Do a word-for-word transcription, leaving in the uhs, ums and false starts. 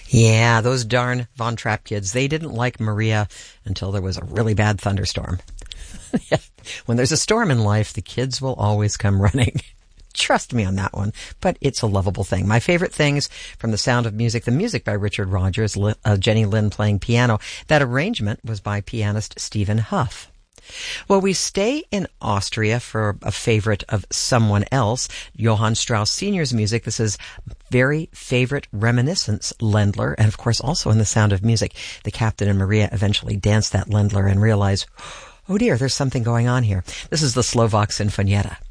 Yeah, those darn Von Trapp kids, they didn't like Maria until there was a really bad thunderstorm. When there's a storm in life, the kids will always come running. Trust me on that one, but it's a lovable thing. My favorite things from The Sound of Music, the music by Richard Rodgers, uh, Jenny Lind playing piano. That arrangement was by pianist Stephen Huff. Well, we stay in Austria for a favorite of someone else, Johann Strauss Senior's music. This is very favorite reminiscence, Ländler, and of course also in The Sound of Music. The captain and Maria eventually dance that Ländler and realize, oh dear, there's something going on here. This is the Slovak Sinfonietta.